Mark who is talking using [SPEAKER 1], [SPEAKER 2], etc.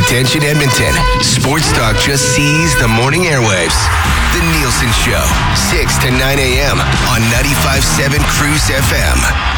[SPEAKER 1] Attention Edmonton. Sports Talk just seized the morning airwaves. The Nielsen Show, 6 to 9 a.m. on 95.7 Cruise FM.